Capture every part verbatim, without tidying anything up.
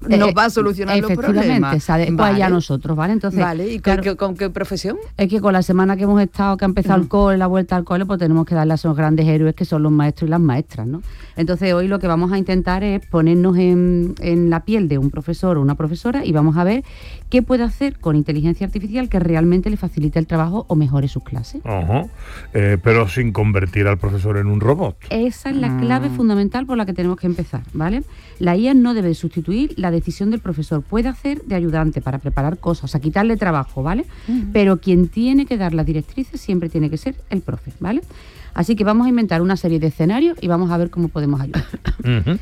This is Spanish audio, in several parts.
nos va a solucionar los problemas. Efectivamente, se adecua vale. ya a nosotros, ¿vale? Entonces, vale, ¿y con, claro, qué, con qué profesión? Es que con la semana que hemos estado, que ha empezado uh-huh. el cole, la vuelta al cole, pues tenemos que darle a esos grandes héroes que son los maestros y las maestras, ¿no? Entonces hoy lo que vamos a intentar es ponernos en, en la piel de un profesor o una profesora y vamos a ver qué puede hacer con inteligencia artificial que realmente le facilite el trabajo o mejore sus clases. Uh-huh. Eh, pero sin convertir al profesor en un robot. Esa es la clave mm. fundamental por la que tenemos que empezar, ¿vale? La I A no debe sustituir la decisión del profesor. Puede hacer de ayudante para preparar cosas, o sea, quitarle trabajo, ¿vale? Uh-huh. Pero quien tiene que dar las directrices siempre tiene que ser el profe, ¿vale? Así que vamos a inventar una serie de escenarios y vamos a ver cómo podemos ayudar. Uh-huh.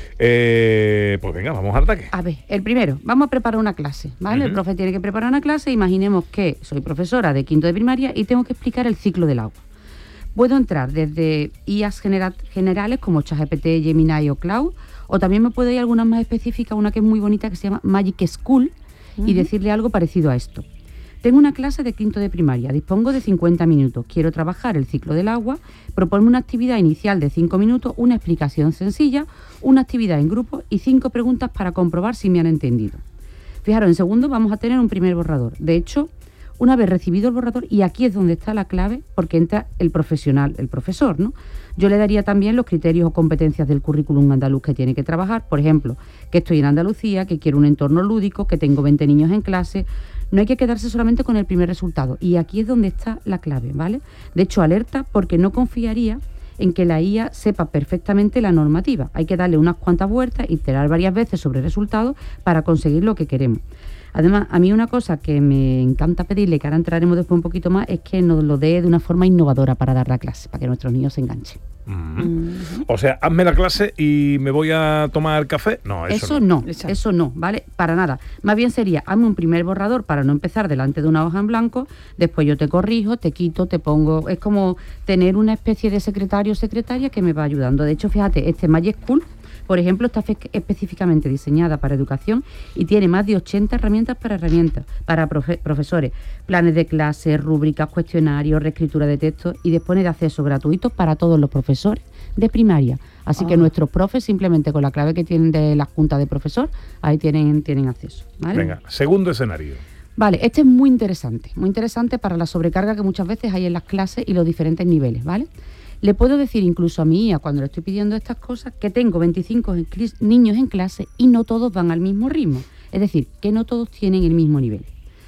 Eh, pues venga, vamos al ataque. A ver, el primero, vamos a preparar una clase, ¿vale? Uh-huh. El profe tiene que preparar una clase. Imaginemos que soy profesora de quinto de primaria y tengo que explicar el ciclo del agua. Puedo entrar desde I As genera- generales como ChatGPT, Gemini o Cloud, o también me puedo ir a algunas más específicas, una que es muy bonita que se llama Magic School, uh-huh. y decirle algo parecido a esto. Tengo una clase de quinto de primaria, dispongo de cincuenta minutos, quiero trabajar el ciclo del agua, proponme una actividad inicial de cinco minutos, una explicación sencilla, una actividad en grupo y cinco preguntas para comprobar si me han entendido. Fijaros, en segundo vamos a tener un primer borrador. De hecho, una vez recibido el borrador, y aquí es donde está la clave, porque entra el profesional, el profesor, ¿no? Yo le daría también los criterios o competencias del currículum andaluz que tiene que trabajar, por ejemplo, que estoy en Andalucía, que quiero un entorno lúdico, que tengo veinte niños en clase. No hay que quedarse solamente con el primer resultado, y aquí es donde está la clave, ¿vale? De hecho, alerta, porque no confiaría en que la I A sepa perfectamente la normativa. Hay que darle unas cuantas vueltas, iterar varias veces sobre el resultado para conseguir lo que queremos. Además, a mí una cosa que me encanta pedirle, que ahora entraremos después un poquito más, es que nos lo dé de una forma innovadora para dar la clase, para que nuestros niños se enganchen. Mm. Mm. O sea, hazme la clase y me voy a tomar café. No, eso, eso no. no. Eso no, ¿vale? Para nada. Más bien sería, hazme un primer borrador para no empezar delante de una hoja en blanco, después yo te corrijo, te quito, te pongo... Es como tener una especie de secretario o secretaria que me va ayudando. De hecho, fíjate, este Magic School, por ejemplo, está fe- específicamente diseñada para educación y tiene más de ochenta herramientas para herramientas, para profe- profesores, planes de clase, rúbricas, cuestionarios, reescritura de textos, y dispone de acceso gratuito para todos los profesores de primaria. Así oh. que nuestros profes, simplemente con la clave que tienen de la junta de profesor, ahí tienen, tienen acceso, ¿vale? Venga, segundo escenario. Vale, este es muy interesante, muy interesante para la sobrecarga que muchas veces hay en las clases y los diferentes niveles, ¿vale? Le puedo decir incluso a mi I A, cuando le estoy pidiendo estas cosas, que tengo veinticinco en cl- niños en clase y no todos van al mismo ritmo. Es decir, que no todos tienen el mismo nivel.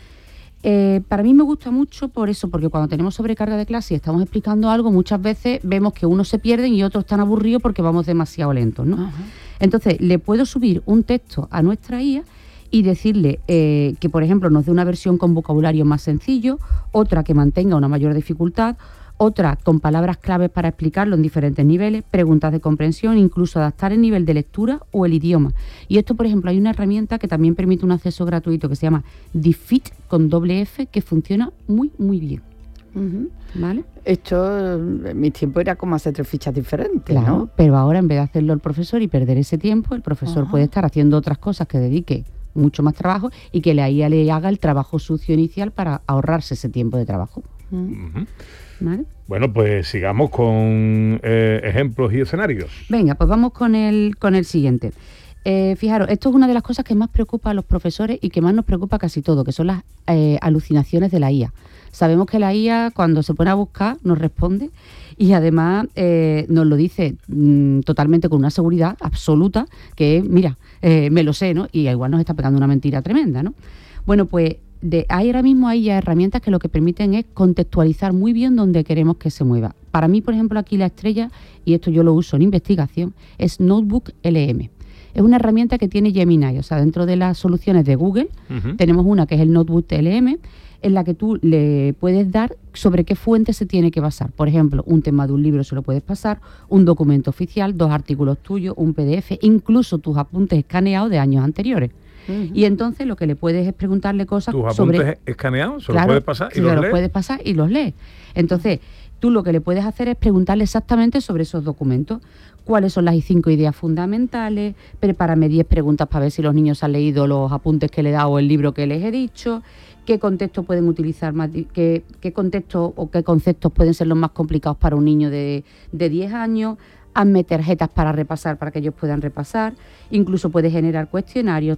Eh, para mí me gusta mucho por eso, porque cuando tenemos sobrecarga de clase y estamos explicando algo, muchas veces vemos que unos se pierden y otros están aburridos porque vamos demasiado lentos, ¿no? Uh-huh. Entonces, le puedo subir un texto a nuestra I A y decirle eh, que, por ejemplo, nos dé una versión con vocabulario más sencillo, otra que mantenga una mayor dificultad, otra con palabras claves para explicarlo en diferentes niveles, preguntas de comprensión, incluso adaptar el nivel de lectura o el idioma. Y esto, por ejemplo, hay una herramienta que también permite un acceso gratuito que se llama DeepFit con doble F, que funciona muy, muy bien. Uh-huh. ¿Vale? Esto en mi tiempo era como hacer tres fichas diferentes, claro, ¿no? Pero ahora, en vez de hacerlo el profesor y perder ese tiempo, el profesor uh-huh. puede estar haciendo otras cosas que dedique mucho más trabajo y que la I A le haga el trabajo sucio inicial para ahorrarse ese tiempo de trabajo. Uh-huh. ¿Vale? Bueno, pues sigamos con eh, ejemplos y escenarios. Venga, pues vamos con el, con el siguiente. Eh, fijaros, esto es una de las cosas que más preocupa a los profesores y que más nos preocupa casi todo, que son las eh, alucinaciones de la I A. Sabemos que la I A, cuando se pone a buscar, nos responde y además eh, nos lo dice mmm, totalmente con una seguridad absoluta, que es, mira, eh, me lo sé, ¿no? Y igual nos está pegando una mentira tremenda, ¿no? Bueno, pues de, ahora mismo hay ya herramientas que lo que permiten es contextualizar muy bien dónde queremos que se mueva. Para mí, por ejemplo, aquí la estrella, y esto yo lo uso en investigación, es Notebook L M. Es una herramienta que tiene Gemini, o sea, dentro de las soluciones de Google, uh-huh. tenemos una que es el Notebook L M, en la que tú le puedes dar sobre qué fuente se tiene que basar. Por ejemplo, un tema de un libro se lo puedes pasar, un documento oficial, dos artículos tuyos, un P D F, incluso tus apuntes escaneados de años anteriores. Uh-huh. Y entonces lo que le puedes es preguntarle cosas sobre... ¿Tus sobre... apuntes escaneados? ¿Se claro, los puedes pasar y se los los lees? puedes pasar y los lees. Entonces, tú lo que le puedes hacer es preguntarle exactamente sobre esos documentos. ¿Cuáles son las cinco ideas fundamentales? Prepárame diez preguntas para ver si los niños han leído los apuntes que le he dado o el libro que les he dicho. ¿Qué contextos pueden utilizar más? ¿Qué, qué contextos o qué conceptos pueden ser los más complicados para un niño de, de diez años? Hazme tarjetas para repasar, para que ellos puedan repasar. Incluso puedes generar cuestionarios,